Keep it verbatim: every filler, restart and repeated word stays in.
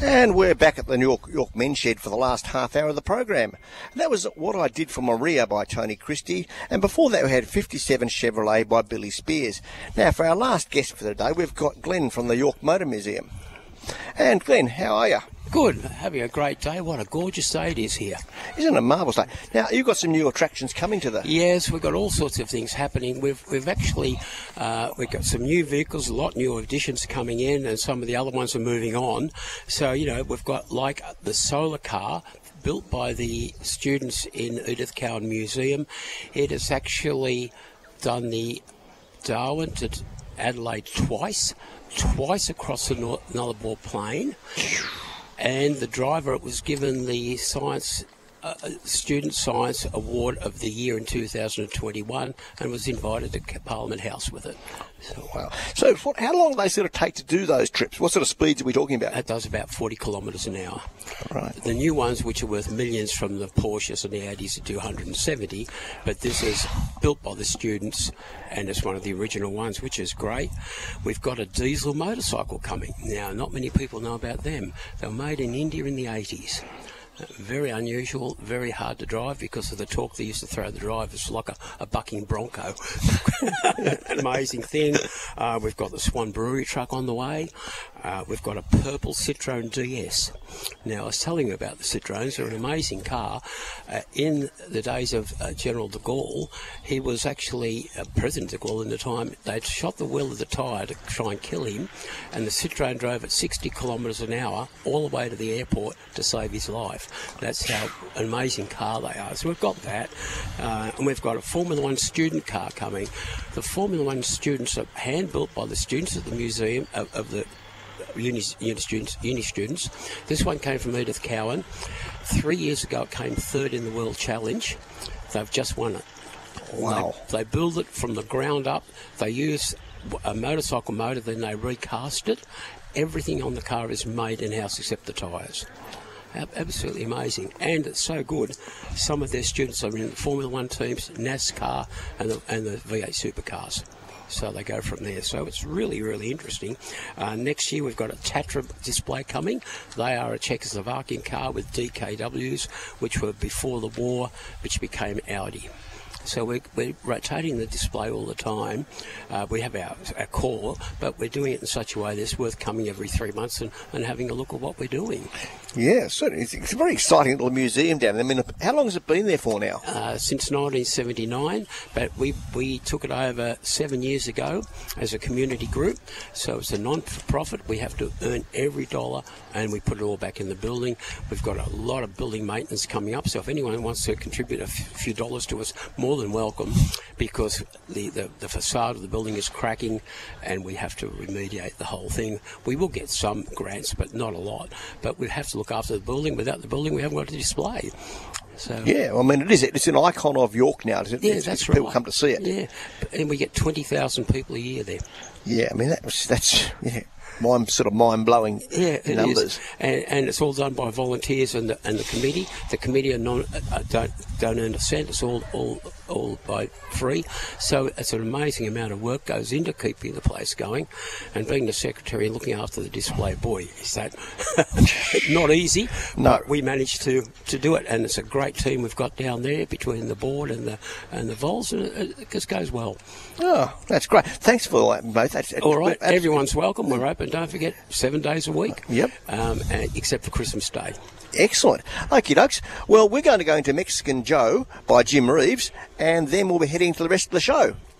And we're back at the York, York Men's Shed for the last half hour of the program. That was What I Did for Maria by Tony Christie, and before that we had fifty-seven Chevrolet by Billy Spears. Now for our last guest for the day, we've got Glenn from the York Motor Museum. And Glenn, how are you? Good, having a great day. What a gorgeous day it is here. Isn't it a marvellous day? Now, you've got some new attractions coming to the... Yes, we've got all sorts of things happening. We've we've actually, uh, we've got some new vehicles, a lot new additions coming in, and some of the other ones are moving on. So, you know, we've got like the solar car, built by the students in Edith Cowan Museum. It has actually done the Darwin to Adelaide twice, twice across the Nullarbor Plain. And the driver was given the science uh, Student Science Award of the Year in two thousand twenty-one and was invited to Parliament House with it. So, wow. So what, how long do they sort of take to do those trips? What sort of speeds are we talking about? That does about forty kilometres an hour. Right. The new ones, which are worth millions from the Porsches and the Audis, are two hundred seventy, but this is built by the students and it's one of the original ones, which is great. We've got a diesel motorcycle coming. Now, not many people know about them. They were made in India in the eighties. Very unusual, very hard to drive because of the torque they used to throw the drivers, like a, a bucking bronco. Amazing thing. Uh, we've got the Swan Brewery truck on the way. Uh, we've got a purple Citroen D S. Now, I was telling you about the Citroens. They're an amazing car. Uh, in the days of uh, General de Gaulle, he was actually uh, President de Gaulle in the time. They'd shot the wheel of the tyre to try and kill him, and the Citroen drove at sixty kilometres an hour all the way to the airport to save his life. That's how an amazing car they are. So we've got that, uh, and we've got a Formula One student car coming. The Formula One students are hand-built by the students at the museum of, of the uni, uni students. Uni students. This one came from Edith Cowan. Three years ago, it came third in the World Challenge. They've just won it. Wow! They, they build it from the ground up. They use a motorcycle motor, then they recast it. Everything on the car is made in-house except the tyres. Absolutely amazing, and it's so good. Some of their students are in the Formula One teams, NASCAR, and the, and the V eight supercars. So they go from there. So it's really, really interesting. Uh, next year we've got a Tatra display coming. They are a Czechoslovakian car with D K Ws, which were before the war, which became Audi. So we're, we're rotating the display all the time. Uh, we have our, our core, but we're doing it in such a way that it's worth coming every three months and, and having a look at what we're doing. Yeah, certainly. It's, it's a very exciting little museum down there. I mean, how long has it been there for now? Uh, since nineteen seventy-nine, but we, we took it over seven years ago as a community group. So it's a non-for-profit. We have to earn every dollar, and we put it all back in the building. We've got a lot of building maintenance coming up, so if anyone wants to contribute a f- few dollars to us, more than welcome, because the, the, the facade of the building is cracking and we have to remediate the whole thing. We will get some grants, but not a lot. But we have to look after the building. Without the building, we haven't got a display. So, yeah, well, I mean, it is. It's an icon of York now. It? Yeah, it's, that's people right. come to see it. Yeah, and we get twenty thousand people a year there. Yeah, I mean, that was, that's yeah, mind, sort of mind-blowing yeah, it numbers. Is. And, and it's all done by volunteers and the, and the committee. The committee are non, uh, don't don't earn a cent. It's all all all by free. So it's an amazing amount of work goes into keeping the place going. And being the secretary and looking after the display, boy, is that not easy. No, but we managed to, to do it, and it's a great team we've got down there between the board and the and the vols, and it, it just goes well. Oh, that's great. Thanks for that, mate. That's, all right, that's, everyone's welcome. We're open. Don't forget, seven days a week. Yep. Um, and, except for Christmas Day. Excellent. Okie dokes. Well, we're going to go into Mexican Joe by Jim Reeves, and then we'll be heading to the rest of the show.